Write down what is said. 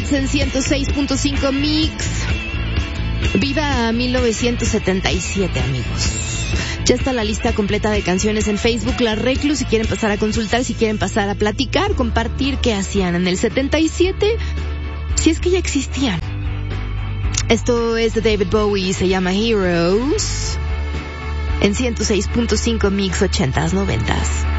Beats en 106.5 Mix. Viva 1977, amigos. Ya está la lista completa de canciones en Facebook, La Reclus, si quieren pasar a consultar, si quieren pasar a platicar, compartir qué hacían en el 77, si es que ya existían. Esto es de David Bowie, se llama Heroes, en 106.5 Mix 80s, 90s.